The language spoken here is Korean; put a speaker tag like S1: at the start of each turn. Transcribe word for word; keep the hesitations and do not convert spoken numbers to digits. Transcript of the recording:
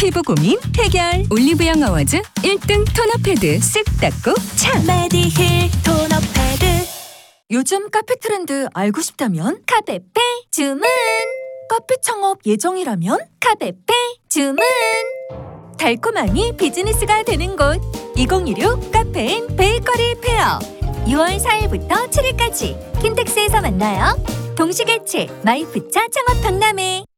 S1: 피부 고민 해결. 올리브영 어워즈 일 등 토너 패드 쓱 닦고 참.
S2: 메디힐 토너 패드.
S3: 요즘 카페 트렌드 알고 싶다면
S2: 카페페 주문.
S3: 카페 창업 예정이라면
S2: 카페페 주문.
S3: 달콤함이 비즈니스가 되는 곳 이천이십육 카페인 베이커리 페어.
S2: 유월 사일부터 칠일까지 킨텍스에서 만나요. 동시개최 마이프차 창업 박람회.